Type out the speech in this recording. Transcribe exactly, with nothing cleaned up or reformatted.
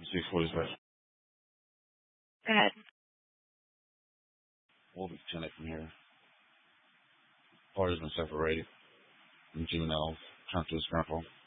six forty-five. Go ahead. We'll be ten from here. Party's been separated. And Gino turned to his grandpa.